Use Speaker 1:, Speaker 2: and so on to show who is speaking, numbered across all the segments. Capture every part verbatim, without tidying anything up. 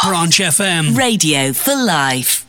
Speaker 1: Branch F M.
Speaker 2: Radio for life.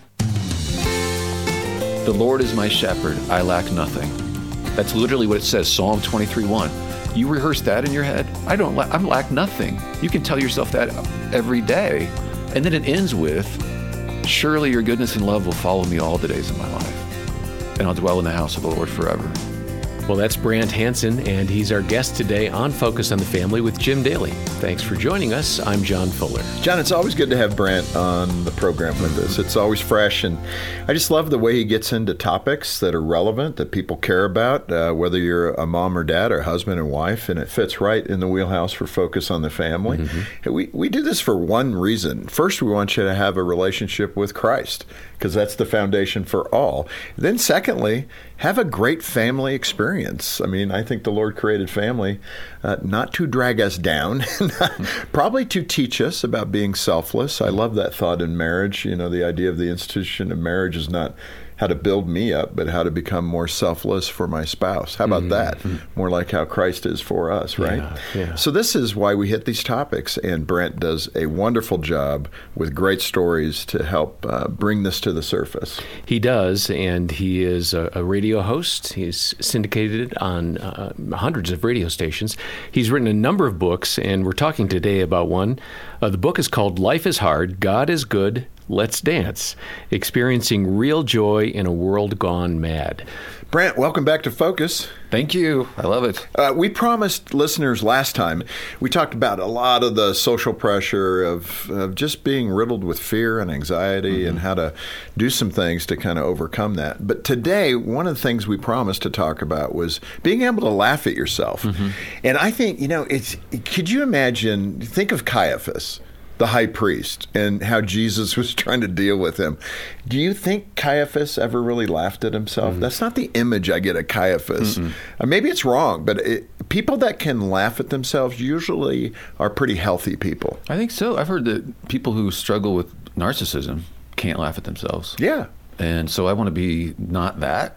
Speaker 3: The Lord is my shepherd, I lack nothing. That's literally what it says, Psalm twenty-three one. You rehearse that in your head, I don't la- I lack nothing. You can tell yourself that every day. And then it ends with, surely your goodness and love will follow me all the days of my life, and I'll dwell in the house of the Lord forever.
Speaker 4: Well, that's Brant Hansen, and he's our guest today on Focus on the Family with Jim Daly. Thanks for joining us. I'm John Fuller.
Speaker 5: John, it's always good to have Brant on the program with us. It's always fresh, and I just love the way he gets into topics that are relevant, that people care about, uh, whether you're a mom or dad or husband and wife, and it fits right in the wheelhouse for Focus on the Family. Mm-hmm. We, we do this for one reason. First, we want you to have a relationship with Christ, because that's the foundation for all. Then secondly, have a great family experience. I mean, I think the Lord created family uh, not to drag us down, probably to teach us about being selfless. I love that thought in marriage. You know, the idea of the institution of marriage is not how to build me up, but how to become more selfless for my spouse. How about mm-hmm. that? More like how Christ is for us, right?
Speaker 4: Yeah, yeah.
Speaker 5: So this is why we hit these topics, and Brant does a wonderful job with great stories to help uh, bring this to the surface.
Speaker 4: He does, and he is a, a radio host. He's syndicated on uh, hundreds of radio stations. He's written a number of books, and we're talking today about one. Uh, the book is called Life is Hard, God is Good, Let's Dance, Experiencing Real Joy in a World Gone Mad.
Speaker 5: Brant, welcome back to Focus.
Speaker 3: Thank you. I love it.
Speaker 5: Uh, we promised listeners last time, we talked about a lot of the social pressure of, of just being riddled with fear and anxiety mm-hmm. and how to do some things to kind of overcome that. But today, one of the things we promised to talk about was being able to laugh at yourself. Mm-hmm. And I think, you know, it's, could you imagine, think of Caiaphas, the high priest, and how Jesus was trying to deal with him. Do you think Caiaphas ever really laughed at himself? Mm-hmm. That's not the image I get of Caiaphas. Uh, maybe it's wrong, but it, people that can laugh at themselves usually are pretty healthy people.
Speaker 3: I think so. I've heard that people who struggle with narcissism can't laugh at themselves.
Speaker 5: Yeah.
Speaker 3: And so I want to be not that.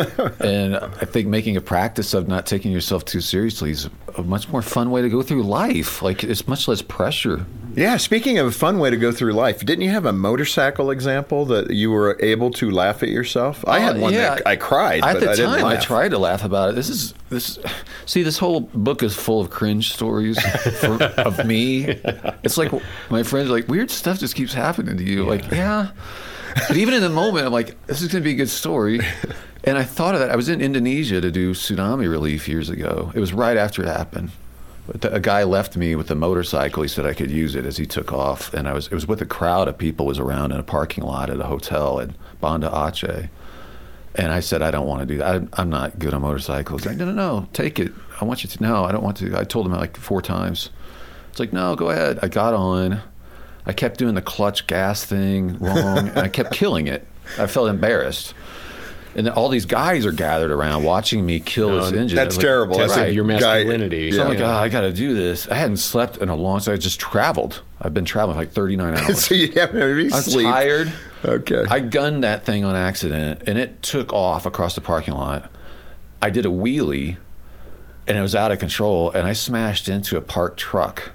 Speaker 3: And I think making a practice of not taking yourself too seriously is a much more fun way to go through life. Like, it's much less pressure.
Speaker 5: Yeah, speaking of a fun way to go through life, didn't you have a motorcycle example that you were able to laugh at yourself? I had one
Speaker 3: yeah.
Speaker 5: that I cried,
Speaker 3: at
Speaker 5: but
Speaker 3: the
Speaker 5: I didn't
Speaker 3: time,
Speaker 5: laugh.
Speaker 3: I tried to laugh about it. This is this. See, this whole book is full of cringe stories for, of me. It's like my friends are like, weird stuff just keeps happening to you. Yeah. Like, yeah. But even in the moment, I'm like, this is going to be a good story. And I thought of that. I was in Indonesia to do tsunami relief years ago. It was right after it happened. A guy left me with a motorcycle. He said I could use it as he took off. And I was it was with a crowd of people was around in a parking lot at a hotel in Banda Aceh. And I said, I don't want to do that. I, I'm not good on motorcycles. Like, no, no, no, take it. I want you to. No, I don't want to. I told him like four times. It's like, no, go ahead. I got on. I kept doing the clutch gas thing wrong. And I kept killing it. I felt embarrassed. And then all these guys are gathered around watching me kill
Speaker 4: no,
Speaker 3: this engine.
Speaker 5: That's
Speaker 3: like,
Speaker 5: terrible.
Speaker 4: That's
Speaker 5: right.
Speaker 4: like your masculinity.
Speaker 5: Guy,
Speaker 3: so
Speaker 5: yeah.
Speaker 3: I'm like, oh, I got to do this. I hadn't slept in a long time. So I just traveled. I've been traveling for like thirty-nine hours.
Speaker 5: So you haven't really
Speaker 3: I'm
Speaker 5: sleep.
Speaker 3: tired.
Speaker 5: Okay.
Speaker 3: I gunned that thing on accident, and it took off across the parking lot. I did a wheelie, and it was out of control, and I smashed into a parked truck.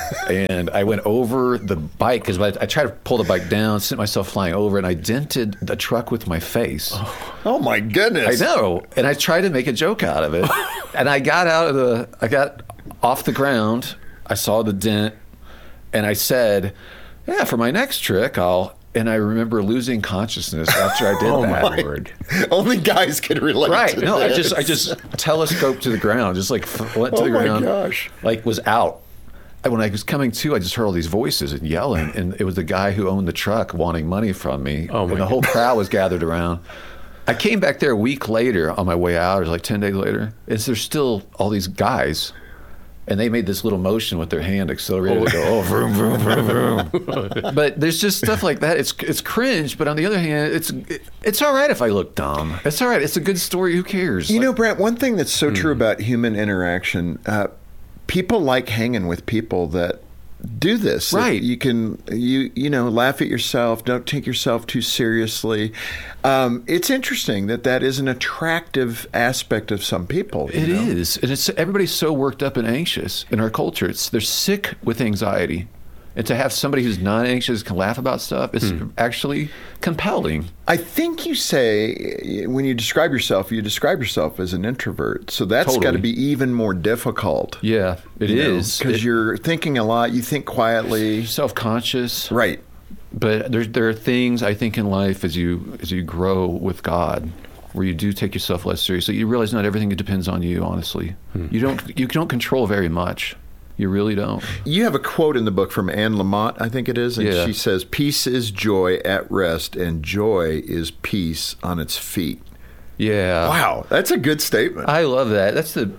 Speaker 3: And I went over the bike, because I, I tried to pull the bike down, sent myself flying over, and I dented the truck with my face.
Speaker 5: Oh, oh my goodness.
Speaker 3: I know. And I tried to make a joke out of it. And I got out of the, I got off the ground. I saw the dent, and I said, yeah, for my next trick, I'll, and I remember losing consciousness after I did
Speaker 5: oh
Speaker 3: that.
Speaker 5: My.
Speaker 3: Word.
Speaker 5: Only guys can relate
Speaker 3: Right.
Speaker 5: to
Speaker 3: No,
Speaker 5: this.
Speaker 3: I just, I just telescoped to the ground, just like went to
Speaker 5: oh
Speaker 3: the ground.
Speaker 5: Oh my gosh.
Speaker 3: Like was out. When I was coming to, I just heard all these voices and yelling, and it was the guy who owned the truck wanting money from me.
Speaker 4: Oh my
Speaker 3: and the whole crowd was gathered around. I came back there a week later on my way out, or like ten days later, and there's still all these guys, and they made this little motion with their hand accelerated to go, oh, vroom, vroom, vroom, vroom. But there's just stuff like that. It's it's cringe, but on the other hand, it's it, it's all right if I look dumb. It's all right. It's a good story. Who cares?
Speaker 5: You
Speaker 3: like,
Speaker 5: know, Brant, one thing that's so
Speaker 3: mm.
Speaker 5: true about human interaction, uh, people like hanging with people that do this.
Speaker 3: Right.
Speaker 5: You can, you you know, laugh at yourself. Don't take yourself too seriously. Um, it's interesting that that is an attractive aspect of some people.
Speaker 3: It
Speaker 5: you know?
Speaker 3: is. And it's everybody's so worked up and anxious in our culture. It's they're sick with anxiety. And to have somebody who's not anxious can laugh about stuff is
Speaker 4: Hmm.
Speaker 3: actually compelling.
Speaker 5: I think you say, when you describe yourself, you describe yourself as an introvert. So that's
Speaker 3: Totally.
Speaker 5: got to be even more difficult.
Speaker 3: Yeah, it is.
Speaker 5: Because
Speaker 3: It-
Speaker 5: you're thinking a lot, you think quietly.
Speaker 3: self-conscious.
Speaker 5: Right.
Speaker 3: But there's there are things I think in life as you as you grow with God, where you do take yourself less seriously. You realize not everything depends on you. Honestly, you don't you don't control very much. You really don't.
Speaker 5: You have a quote in the book from Anne Lamott, I think it is, and
Speaker 3: Yeah.
Speaker 5: she says, "Peace is joy at rest, and joy is peace on its feet."
Speaker 3: Yeah.
Speaker 5: Wow, that's a good statement.
Speaker 3: I love that. That's the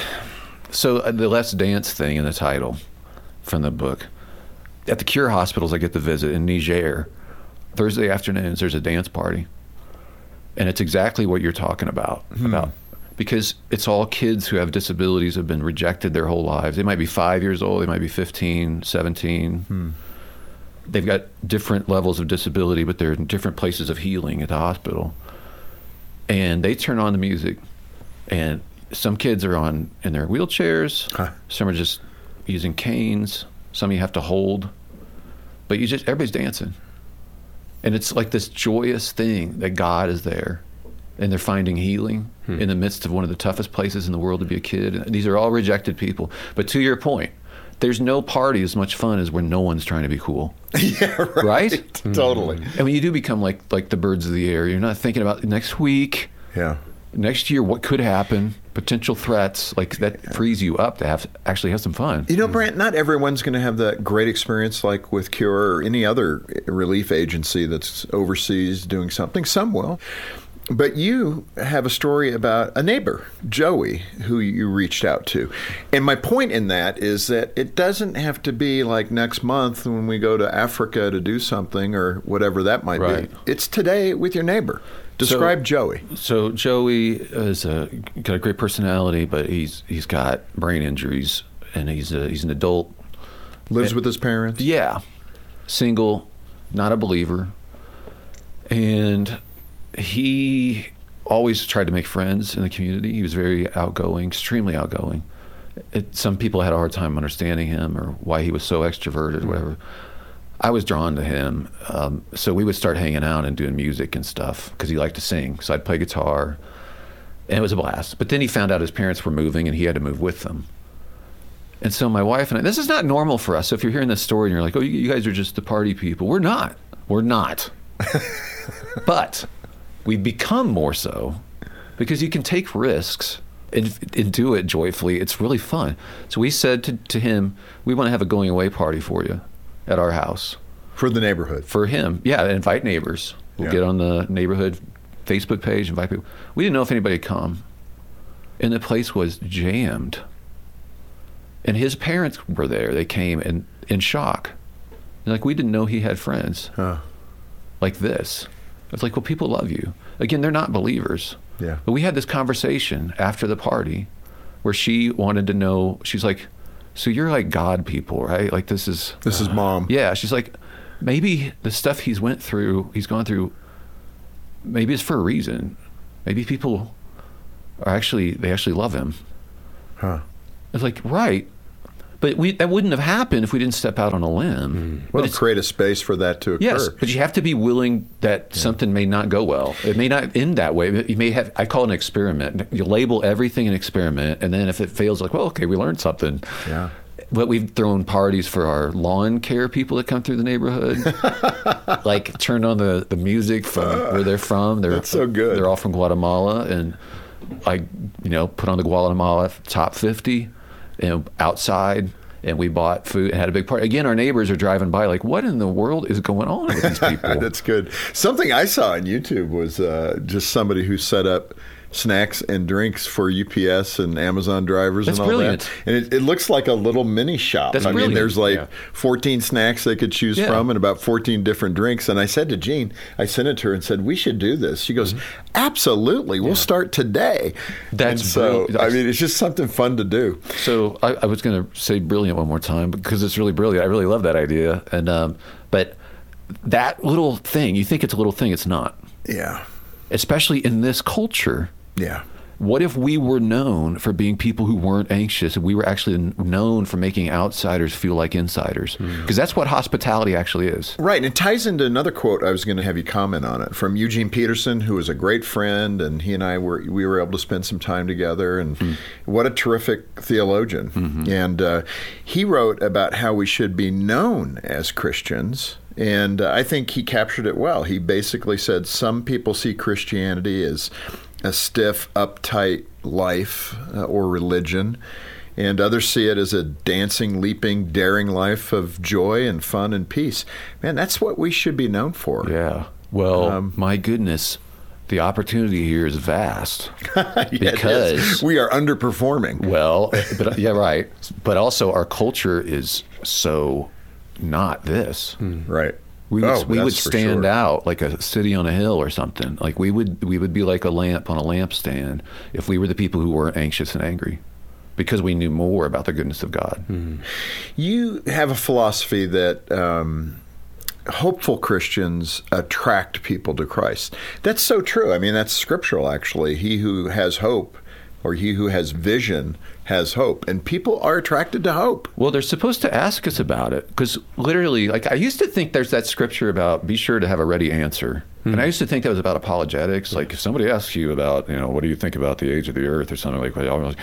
Speaker 3: so uh, the Let's Dance thing in the title from the book. At the Cure hospitals, I get to visit in Niger. Thursday afternoons, there's a dance party, and it's exactly what you're talking about. About because it's all kids who have disabilities, have been rejected their whole lives. They might be five years old, they might be fifteen, seventeen. They've got different levels of disability, but they're in different places of healing at the hospital. And they turn on the music, and some kids are on in their wheelchairs.
Speaker 5: Huh.
Speaker 3: Some are just using canes. Some you have to hold. But you just everybody's dancing, and it's like this joyous thing that God is there, and they're finding healing in the midst of one of the toughest places in the world to be a kid. And these are all rejected people. But to your point, there's no party as much fun as when no one's trying to be cool.
Speaker 5: Yeah, right.
Speaker 3: Right?
Speaker 5: Totally.
Speaker 3: And when you do become like like the birds of the air, you're not thinking about next week,
Speaker 5: Yeah.
Speaker 3: next year, what could happen, potential threats. Like that frees you up to have actually have some fun.
Speaker 5: You know, Brant, not everyone's going to have that great experience like with Cure or any other relief agency that's overseas doing something. Some will. But you have a story about a neighbor, Joey, who you reached out to. And my point in that is that it doesn't have to be like next month when we go to Africa to do something or whatever that might
Speaker 3: Right.
Speaker 5: be. It's today with your neighbor. Describe
Speaker 3: So-
Speaker 5: Joey.
Speaker 3: So Joey is a, got a great personality, but he's he's got brain injuries, and he's a, he's an adult.
Speaker 5: Lives with his parents.
Speaker 3: Yeah, single, not a believer, and he always tried to make friends in the community. He was very outgoing, extremely outgoing. It, some people had a hard time understanding him or why he was so extroverted, or whatever. I was drawn to him, um, so we would start hanging out and doing music and stuff because he liked to sing. So I'd play guitar, and it was a blast. But then he found out his parents were moving, and he had to move with them. And so my wife and I, this is not normal for us. So if you're hearing this story and you're like, oh, you, you guys are just the party people. We're not. We're not. But we've become more so because you can take risks and, and do it joyfully. It's really fun. So we said to, to him, we want to have a going away party for you at our house.
Speaker 5: For the neighborhood.
Speaker 3: For him, yeah, invite neighbors. We'll
Speaker 5: Yeah.
Speaker 3: get on the neighborhood Facebook page, invite people. We didn't know if anybody would come. And the place was jammed. And his parents were there. They came in, in shock. And like, we didn't know he had friends
Speaker 5: Huh.
Speaker 3: like this. It's like, well, people love you. Again, they're not believers.
Speaker 5: Yeah.
Speaker 3: But we had this conversation after the party where she wanted to know, she's like, so you're like God people, right? Like this is,
Speaker 5: This is mom.
Speaker 3: yeah. She's like, maybe the stuff he's went through, he's gone through, maybe it's for a reason. Maybe people are actually, they actually love him.
Speaker 5: Huh.
Speaker 3: It's like, right. But we, that wouldn't have happened if we didn't step out on a limb. But
Speaker 5: Well,
Speaker 3: it's-
Speaker 5: create a space for that to occur.
Speaker 3: Yes, but you have to be willing that something may not go well. It may not end that way. You may have, I call it an experiment. You label everything an experiment, and then if it fails, like, well, okay, we learned something.
Speaker 5: Yeah.
Speaker 3: But we've thrown parties for our lawn care people that come through the neighborhood. Like, turned on the, the music from where they're from. They're,
Speaker 5: That's so good.
Speaker 3: They're all from Guatemala, and I, you know, put on the Guatemala top fifty, and outside. And we bought food and had a big party. Again, our neighbors are driving by like, what in the world is going on with these people?
Speaker 5: That's good. Something I saw on YouTube was uh, just somebody who set up snacks and drinks for U P S and Amazon drivers
Speaker 3: That's
Speaker 5: and all
Speaker 3: brilliant.
Speaker 5: that. And it, it looks like a little mini shop.
Speaker 3: That's
Speaker 5: I
Speaker 3: brilliant.
Speaker 5: mean, there's like
Speaker 4: Yeah.
Speaker 5: fourteen snacks they could choose
Speaker 3: Yeah.
Speaker 5: from and about fourteen different drinks. And I said to Jean, I sent it to her and said, we should do this. She goes, absolutely. We'll start today.
Speaker 3: Mm-hmm. That's
Speaker 5: and so,
Speaker 3: brilliant.
Speaker 5: I mean, it's just something fun to do.
Speaker 3: So I, I was going to say brilliant one more time because it's really brilliant. I really love that idea. And um, but that little thing, you think it's a little thing, it's not.
Speaker 5: Yeah.
Speaker 3: Especially in this culture
Speaker 5: Yeah.
Speaker 3: What if we were known for being people who weren't anxious, and we were actually known for making outsiders feel like insiders? Because that's what hospitality actually is.
Speaker 5: Right, and it ties into another quote. I was going to have you comment on it from Eugene Peterson, who was a great friend, and he and I were we were able to spend some time together. And mm. what a terrific theologian! Mm-hmm. And uh, he wrote about how we should be known as Christians. And uh, I think he captured it well. He basically said some people see Christianity as a stiff, uptight life uh, or religion, and others see it as a dancing, leaping, daring life of joy and fun and peace. Man, that's what we should be known for.
Speaker 3: Yeah. Well, um, my goodness, the opportunity here is vast.
Speaker 5: Yeah, because
Speaker 3: we
Speaker 5: are underperforming.
Speaker 3: Well, but yeah, right. But also our culture is so not this.
Speaker 5: Mm. Right.
Speaker 3: We would,
Speaker 5: oh,
Speaker 3: we would stand
Speaker 5: sure.
Speaker 3: out like a city on a hill or something. Like we would we would be like a lamp on a lampstand if we were the people who weren't anxious and angry, because we knew more about the goodness of God.
Speaker 5: Mm. You have a philosophy that um, hopeful Christians attract people to Christ. That's so true. I mean, that's scriptural, actually. He who has hope, or he who has vision, has hope. And people are attracted to hope.
Speaker 3: Well, they're supposed to ask us about it, because literally, like, I used to think there's that scripture about be sure to have a ready answer. Mm-hmm. And I used to think that was about apologetics. Like, if somebody asks you about, you know, what do you think about the age of the earth or something like that,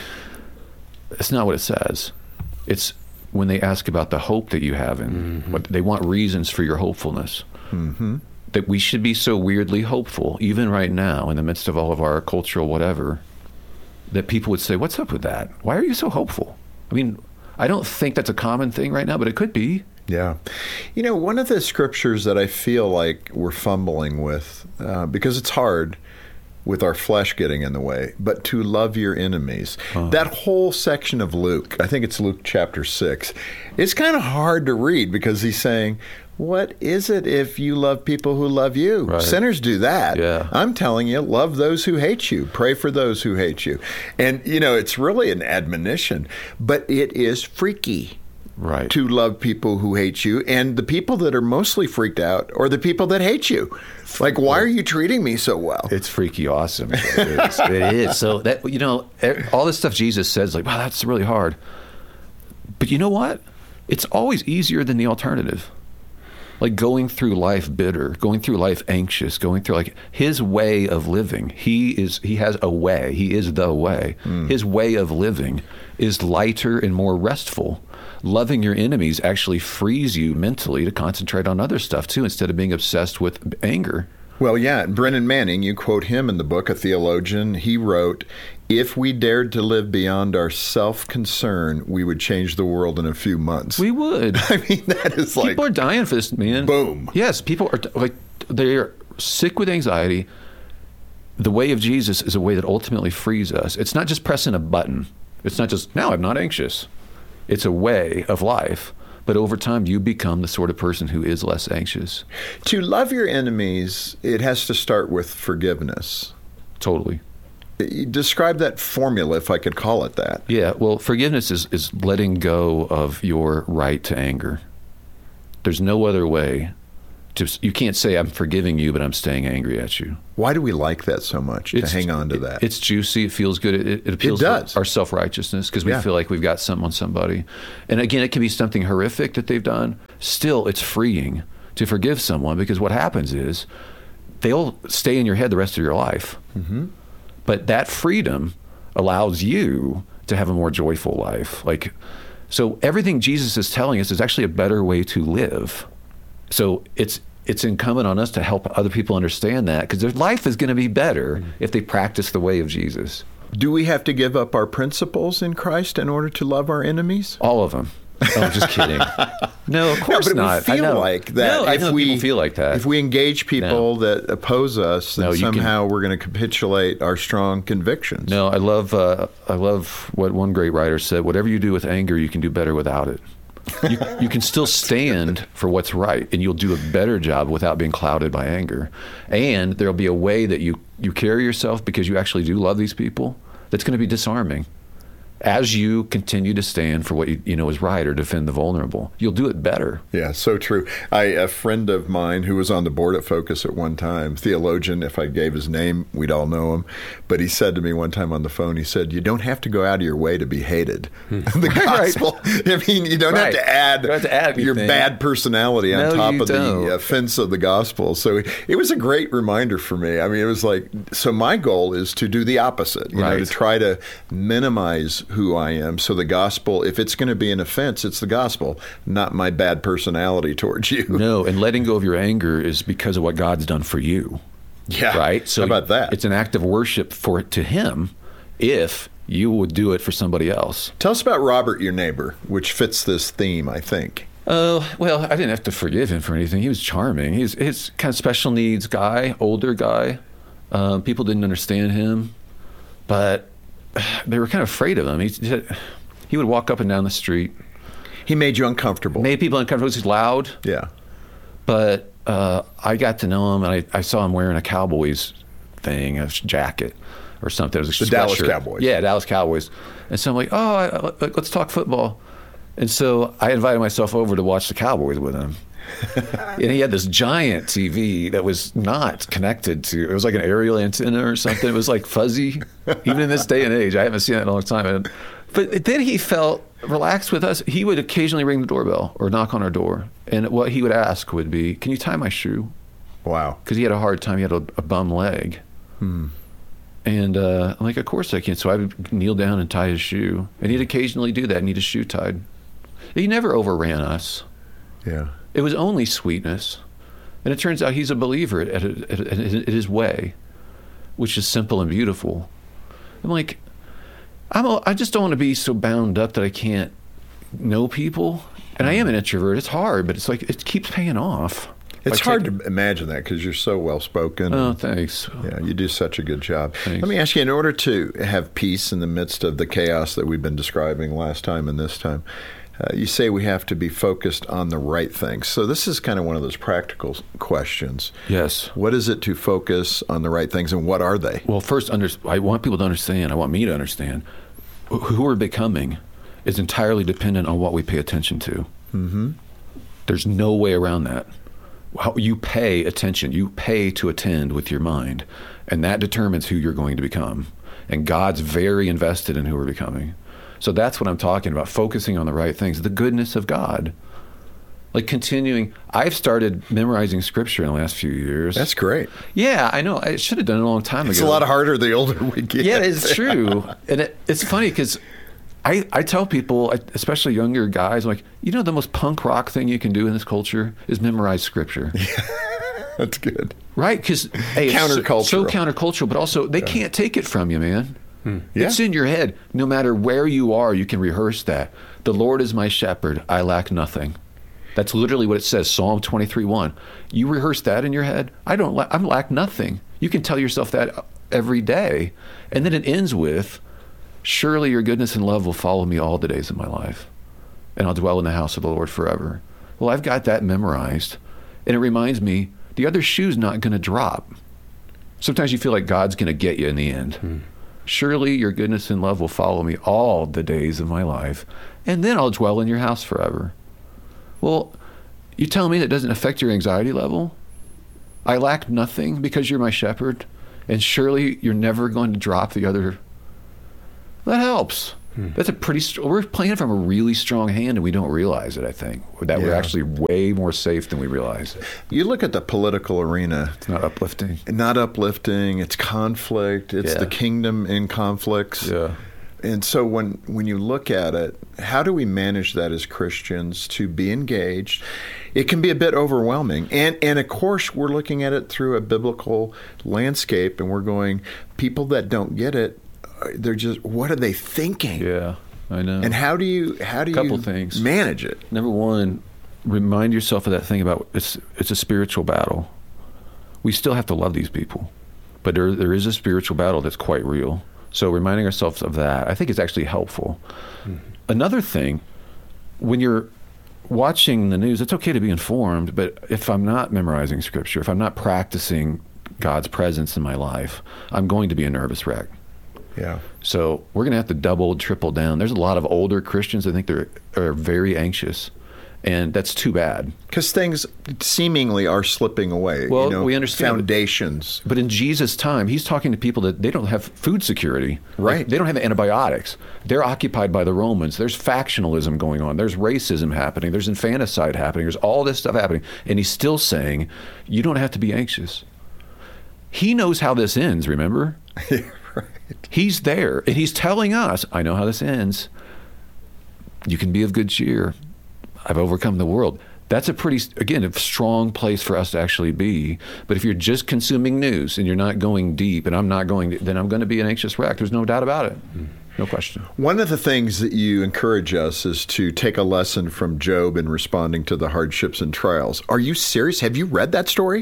Speaker 3: it's not what it says. It's when they ask about the hope that you have in, mm-hmm. what they want reasons for your hopefulness.
Speaker 5: Mm-hmm.
Speaker 3: That we should be so weirdly hopeful, even right now, in the midst of all of our cultural whatever, that people would say, what's up with that? Why are you so hopeful? I mean, I don't think that's a common thing right now, but it could be.
Speaker 5: Yeah. You know, one of the scriptures that I feel like we're fumbling with, uh, because it's hard with our flesh getting in the way, but to love your enemies. Uh-huh. That whole section of Luke, I think it's Luke chapter six, it's kind of hard to read because he's saying, what is it if you love people who love you?
Speaker 3: Right.
Speaker 5: Sinners do that.
Speaker 3: Yeah.
Speaker 5: I'm telling you, love those who hate you. Pray for those who hate you. And, you know, it's really an admonition, but it is freaky.
Speaker 3: Right.
Speaker 5: To love people who hate you. And the people that are mostly freaked out are the people that hate you. Like, why are you treating me so well?
Speaker 3: It's freaky awesome. It is. It is. So, that, you know, all this stuff Jesus says, like, wow, that's really hard. But you know what? It's always easier than the alternative. Like going through life bitter, going through life anxious, going through like his way of living. He is, he has a way. He is the way. Mm. His way of living is lighter and more restful. Loving your enemies actually frees you mentally to concentrate on other stuff too, instead of being obsessed with anger.
Speaker 5: Well, yeah, Brennan Manning, you quote him in the book, a theologian. He wrote, if we dared to live beyond our self-concern, we would change the world in a few months.
Speaker 3: We would.
Speaker 5: I mean, that is like...
Speaker 3: People are dying for this, man.
Speaker 5: Boom.
Speaker 3: Yes, people are like, they're sick with anxiety. The way of Jesus is a way that ultimately frees us. It's not just pressing a button. It's not just, now I'm not anxious. It's a way of life. But over time, you become the sort of person who is less anxious.
Speaker 5: To love your enemies, it has to start with forgiveness.
Speaker 3: Totally.
Speaker 5: Describe that formula, if I could call it that.
Speaker 3: Yeah, well, forgiveness is, is letting go of your right to anger. There's no other way. To, you can't say, I'm forgiving you, but I'm staying angry at you.
Speaker 5: Why do we like that so much, it's, to hang on to
Speaker 3: it,
Speaker 5: that?
Speaker 3: It's juicy. It feels good. It, it appeals
Speaker 5: it does.
Speaker 3: to our self-righteousness because we
Speaker 5: yeah.
Speaker 3: feel like we've got something on somebody. And again, it can be something horrific that they've done. Still, it's freeing to forgive someone because what happens is they'll stay in your head the rest of your life.
Speaker 5: Mm-hmm.
Speaker 3: But that freedom allows you to have a more joyful life. Like, so everything Jesus is telling us is actually a better way to live. So it's it's incumbent on us to help other people understand that, because their life is going to be better mm-hmm. if they practice the way of Jesus.
Speaker 5: Do we have to give up our principles in Christ in order to love our enemies?
Speaker 3: All of them. Oh, I'm just kidding. No, of course
Speaker 5: no, but
Speaker 3: not.
Speaker 5: We feel
Speaker 3: I know.
Speaker 5: like that.
Speaker 3: No, I
Speaker 5: if
Speaker 3: know
Speaker 5: we
Speaker 3: people feel like that.
Speaker 5: If we engage people
Speaker 3: no.
Speaker 5: that oppose us, then
Speaker 3: no,
Speaker 5: somehow
Speaker 3: can,
Speaker 5: we're going to capitulate our strong convictions.
Speaker 3: No, I love uh, I love what one great writer said. Whatever you do with anger, you can do better without it. You, you can still stand for what's right, and you'll do a better job without being clouded by anger. And there'll be a way that you, you carry yourself because you actually do love these people that's going to be disarming. as you continue to stand for what you, you know is right or defend the vulnerable, you'll do it better.
Speaker 5: Yeah, so true. I, a friend of mine who was on the board at Focus at one time, theologian, if I gave his name, we'd all know him. But he said to me one time on the phone, he said, you don't have to go out of your way to be hated. The gospel, I mean, you don't
Speaker 3: Right.
Speaker 5: have to add,
Speaker 3: You don't have to add
Speaker 5: your
Speaker 3: anything.
Speaker 5: bad personality on
Speaker 3: No,
Speaker 5: top
Speaker 3: you
Speaker 5: of
Speaker 3: don't.
Speaker 5: the offense of the gospel. So it was a great reminder for me. I mean, it was like, so my goal is to do the opposite, you know,
Speaker 3: Right.
Speaker 5: to try to minimize who I am. So the gospel, if it's going to be an offense, it's the gospel, not my bad personality towards you.
Speaker 3: No, and letting go of your anger is because of what God's done for you.
Speaker 5: Yeah.
Speaker 3: Right? So
Speaker 5: How about that?
Speaker 3: It's an act of worship for to him if you would do it for somebody else.
Speaker 5: Tell us about Robert, your neighbor, which fits this theme, I think.
Speaker 3: Oh, well, I didn't have to forgive him for anything. He was charming. He's he's kind of special needs guy, older guy. Um, people didn't understand him, but they were kind of afraid of him. He, he would walk up and down the street.
Speaker 5: He made you uncomfortable.
Speaker 3: Made people uncomfortable. He's loud.
Speaker 5: Yeah.
Speaker 3: But uh, I got to know him, and I, I saw him wearing a Cowboys thing, a jacket or something. It was a
Speaker 5: The Dallas
Speaker 3: sweatshirt.
Speaker 5: Cowboys.
Speaker 3: Yeah, Dallas Cowboys. And so I'm like, oh, I, I- let's talk football. And so I invited myself over to watch the Cowboys with him. And he had this giant T V that was not connected to, it was like an aerial antenna or something. It was like fuzzy, even in this day and age. I haven't seen that in a long time. And, but then he felt relaxed with us. He would occasionally ring the doorbell or knock on our door. And what he would ask would be, can you tie my shoe?
Speaker 5: Wow.
Speaker 3: Because he had a hard time. He had a, a bum leg.
Speaker 5: Hmm.
Speaker 3: And uh, I'm like, of course I can. So I would kneel down and tie his shoe. And he'd occasionally do that and need his shoe tied. He never overran us.
Speaker 5: Yeah.
Speaker 3: It was only sweetness. And it turns out he's a believer at, at, at, at his way, which is simple and beautiful. I'm like, I'm a, I just don't want to be so bound up that I can't know people. And I am an introvert. It's hard, but it's like, it keeps paying off.
Speaker 5: It's
Speaker 3: Like
Speaker 5: hard
Speaker 3: taking-
Speaker 5: to imagine that because you're so well spoken.
Speaker 3: Oh, thanks.
Speaker 5: Yeah, you do such a good job.
Speaker 3: Thanks.
Speaker 5: Let me ask you, in order to have peace in the midst of the chaos that we've been describing last time and this time, uh, you say we have to be focused on the right things. So this is kind of one of those practical questions.
Speaker 3: Yes.
Speaker 5: What is it to focus on the right things, and what are they?
Speaker 3: Well, first, under, I want people to understand, I want me to understand, wh- who we're becoming is entirely dependent on what we pay attention to.
Speaker 5: Mm-hmm.
Speaker 3: There's no way around that. How you pay attention, you pay to attend with your mind, and that determines who you're going to become. And God's very invested in who we're becoming. So that's what I'm talking about, focusing on the right things, the goodness of God. Like continuing, I've started memorizing scripture in the last few years.
Speaker 5: That's great.
Speaker 3: Yeah, I know. I should have done it a long time
Speaker 5: It's
Speaker 3: ago.
Speaker 5: a lot harder the older we get.
Speaker 3: Yeah, it's true. And it, it's funny because I, I tell people, especially younger guys, like, you know, the most punk rock thing you can do in this culture is memorize scripture.
Speaker 5: That's good.
Speaker 3: Right? Because hey, it's so,
Speaker 5: Countercultural.
Speaker 3: so countercultural, but also they can't take it from you, man.
Speaker 5: Yeah.
Speaker 3: It's in your head. No matter where you are, you can rehearse that. The Lord is my shepherd. I lack nothing. That's literally what it says, Psalm twenty-three one. You rehearse that in your head. I don't. La- I lack nothing. You can tell yourself that every day, and then it ends with, "Surely your goodness and love will follow me all the days of my life, and I'll dwell in the house of the Lord forever." Well, I've got that memorized, and it reminds me the other shoe's not going to drop. Sometimes you feel like God's going to get you in the end.
Speaker 4: Hmm.
Speaker 3: Surely your goodness and love will follow me all the days of my life, and then I'll dwell in your house forever. Well, you tell me that doesn't affect your anxiety level? I lack nothing because you're my shepherd, and surely you're never going to drop the other. That helps. Hmm. That's a pretty. St- we're playing from a really strong hand, and we don't realize it. I think that we're
Speaker 5: Yeah.
Speaker 3: actually way more safe than we realize.
Speaker 5: You look at the political arena.
Speaker 3: It's not uplifting.
Speaker 5: Not uplifting. It's conflict. It's
Speaker 3: Yeah.
Speaker 5: the kingdom in conflicts.
Speaker 3: Yeah.
Speaker 5: And so when when you look at it, how do we manage that as Christians to be engaged? It can be a bit overwhelming. And and of course, we're looking at it through a biblical landscape, and we're going, people that don't get it, they're just, what are they thinking?
Speaker 3: Yeah, I know.
Speaker 5: And how do you how do
Speaker 3: Couple
Speaker 5: you
Speaker 3: things.
Speaker 5: manage it?
Speaker 3: Number one, remind yourself of that thing about it's it's a spiritual battle. We still have to love these people, but there there is a spiritual battle that's quite real. So reminding ourselves of that, I think, is actually helpful. Mm-hmm. Another thing, when you're watching the news, it's okay to be informed, but if I'm not memorizing scripture, if I'm not practicing God's presence in my life, I'm going to be a nervous wreck.
Speaker 5: Yeah.
Speaker 3: So we're going to have to double, triple down. There's a lot of older Christians I think they're are very anxious, and that's too bad.
Speaker 5: Because things seemingly are slipping away.
Speaker 3: Well,
Speaker 5: you know,
Speaker 3: we understand.
Speaker 5: foundations.
Speaker 3: But in Jesus' time, he's talking to people that they don't have food security.
Speaker 5: Right.
Speaker 3: Like, they don't have antibiotics. They're occupied by the Romans. There's factionalism going on. There's racism happening. There's infanticide happening. There's all this stuff happening. And he's still saying, you don't have to be anxious. He knows how this ends, remember?
Speaker 5: Right.
Speaker 3: He's there, and he's telling us, I know how this ends. You can be of good cheer. I've overcome the world. That's a pretty, again, a strong place for us to actually be. But if you're just consuming news and you're not going deep, and I'm not going, then I'm going to be an anxious wreck. There's no doubt about it. No question.
Speaker 5: One of the things that you encourage us is to take a lesson from Job in responding to the hardships and trials. Are you serious? Have you read that story?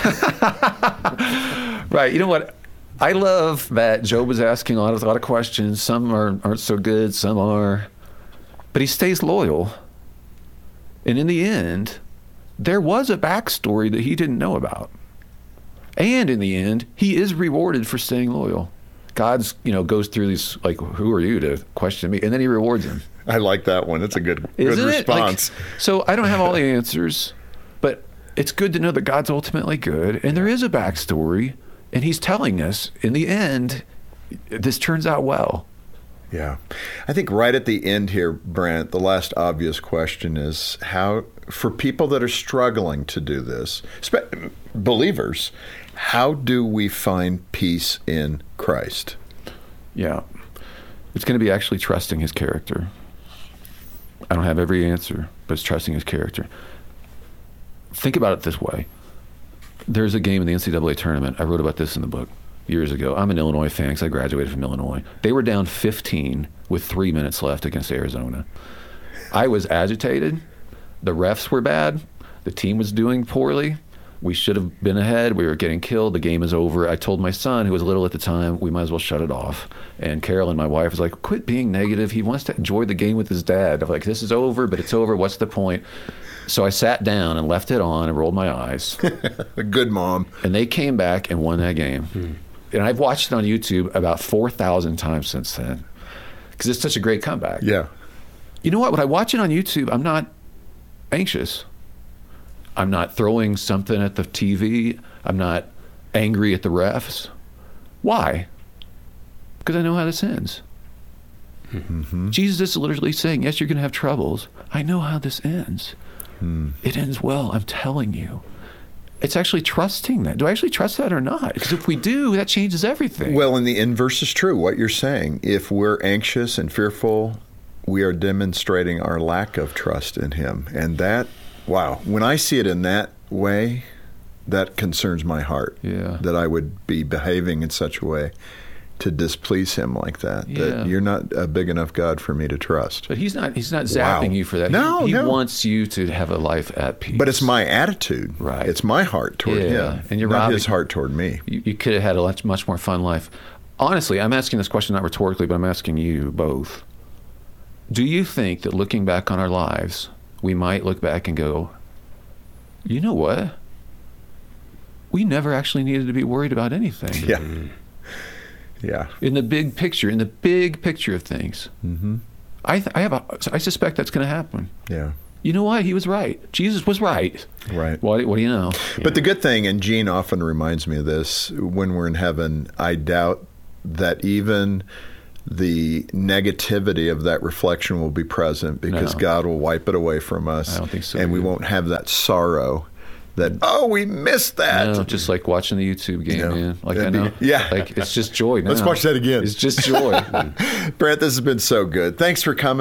Speaker 3: Right. You know what? I love that Job is asking a lot of, a lot of questions. Some are, aren't so good, some are. But he stays loyal. And in the end, there was a backstory that he didn't know about. And in the end, he is rewarded for staying loyal. God's, you know, goes through these, like, who are you to question me? And then he rewards him.
Speaker 5: I like that one. It's a good, good
Speaker 3: Isn't it?
Speaker 5: response.
Speaker 3: Like, so I don't have all the answers, but it's good to know that God's ultimately good. And there is a backstory. And he's telling us, in the end, this turns out well.
Speaker 5: Yeah. I think right at the end here, Brent, the last obvious question is how, for people that are struggling to do this, believers, how do we find peace in Christ?
Speaker 3: Yeah. It's going to be actually trusting his character. I don't have every answer, but it's trusting his character. Think about it this way. There's a game in the N C double A tournament. I wrote about this in the book years ago. I'm an Illinois fan because I graduated from Illinois. They were down fifteen with three minutes left against Arizona. I was agitated. The refs were bad. The team was doing poorly. We should have been ahead. We were getting killed. The game is over. I told my son, who was little at the time, we might as well shut it off. And Carolyn, my wife, was like, quit being negative. He wants to enjoy the game with his dad. I'm like, this is over, but it's over. What's the point? So I sat down and left it on and rolled my eyes.
Speaker 5: A good mom.
Speaker 3: And they came back and won that game. Hmm. And I've watched it on YouTube about four thousand times since then because it's such a great comeback.
Speaker 5: Yeah.
Speaker 3: You know what? When I watch it on YouTube, I'm not anxious. I'm not throwing something at the T V. I'm not angry at the refs. Why? Because I know how this ends. Mm-hmm. Jesus is literally saying, yes, you're going to have troubles. I know how this ends. Mm. It ends well, I'm telling you. It's actually trusting that. Do I actually trust that or not? Because if we do, that changes everything.
Speaker 5: Well, and the inverse is true, what you're saying. If we're anxious and fearful, we are demonstrating our lack of trust in him. And that, wow, when I see it in that way, that concerns my heart.
Speaker 3: Yeah.
Speaker 5: That I would be behaving in such a way to displease him like that.
Speaker 3: Yeah.
Speaker 5: That you're not a big enough God for me to trust.
Speaker 3: But he's not he's not zapping
Speaker 5: Wow.
Speaker 3: you for that.
Speaker 5: No,
Speaker 3: he, he
Speaker 5: no.
Speaker 3: wants you to have a life at peace.
Speaker 5: But it's my attitude.
Speaker 3: Right.
Speaker 5: It's my heart toward
Speaker 3: Yeah.
Speaker 5: him,
Speaker 3: And you're
Speaker 5: not
Speaker 3: robbing-
Speaker 5: his heart toward me.
Speaker 3: You, you could have had a much, much more fun life. Honestly, I'm asking this question not rhetorically, but I'm asking you both. Do you think that looking back on our lives, we might look back and go, you know what? We never actually needed to be worried about anything.
Speaker 5: Yeah. Yeah.
Speaker 3: In the big picture, in the big picture of things. Mm-hmm. I, th- I have a, I suspect that's going to happen.
Speaker 5: Yeah.
Speaker 3: You know what? He was right. Jesus was right.
Speaker 5: Right.
Speaker 3: What, what do you know?
Speaker 5: But the good thing, and Gene often reminds me of this, when we're in heaven, I doubt that even the negativity of that reflection will be present because
Speaker 3: No.
Speaker 5: God will wipe it away from us.
Speaker 3: I don't think so
Speaker 5: And we
Speaker 3: either.
Speaker 5: won't have that sorrow that, oh, we missed that.
Speaker 3: No, just like watching the YouTube game,
Speaker 5: Yeah.
Speaker 3: man. Like
Speaker 5: That'd
Speaker 3: I know.
Speaker 5: be- yeah.
Speaker 3: Like it's just joy now.
Speaker 5: Let's watch that again.
Speaker 3: It's just joy.
Speaker 5: Brent, this has been so good. Thanks for coming.